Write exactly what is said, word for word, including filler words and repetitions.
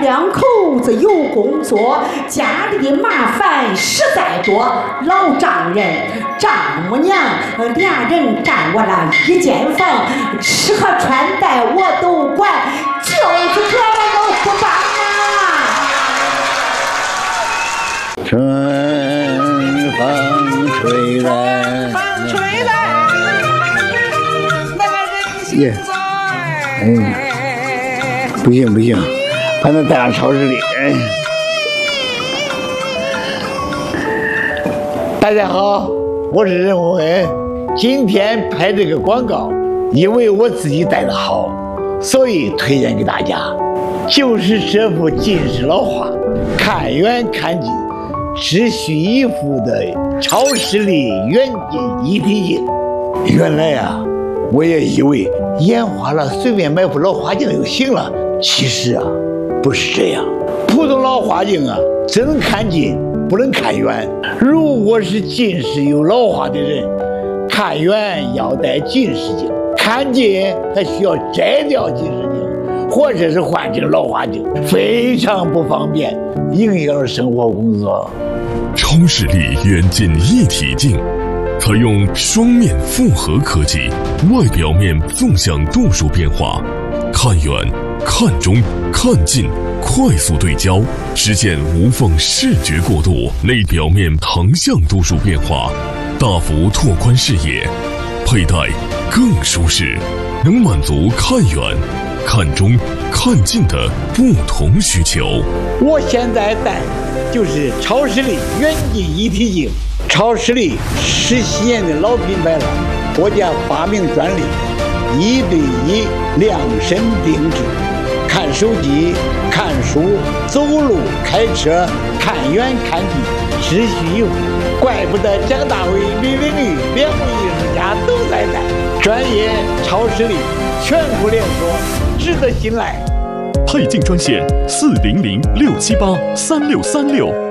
两口子有工作，家里的麻烦实在多。老丈人、丈母娘俩人占我了一间房，吃喝穿戴我都管，就是这我都不帮啊！ 春风吹来， 风吹来，那个人心在。 哎，不行不行，还能带上超市里。哎，大家好，我是任洪恩。今天拍这个广告，因为我自己带的好，所以推荐给大家。就是这幅近视老画，看远看近，只需一幅的超视力远近一体镜。原来啊，我也以为眼花了随便买副老花镜就行了，其实啊不是这样。普通老花镜啊，只能看近不能看远。如果是近视有老花的人，看远要戴近视镜，看近还需要摘掉近视镜，或者是换成老花镜，非常不方便，影响了生活工作。 超视力远近一体镜采用双面复合科技，外表面纵向度数变化，看远、看中、看近快速对焦，实现无缝视觉过渡；内表面横向度数变化，大幅拓宽视野，佩戴更舒适，能满足看远、看中、看近的不同需求。 我现在戴就是超视力远近一体镜。超视力十七年的老品牌了，国家发明专利，一对一量身定制，看手机、看书、走路、开车，看远看近，只需一副。怪不得蒋大为、李玲玉两位艺术家都在戴。专业超视力，全国连锁，值得信赖。 配镜专线四零零六七八三六三六。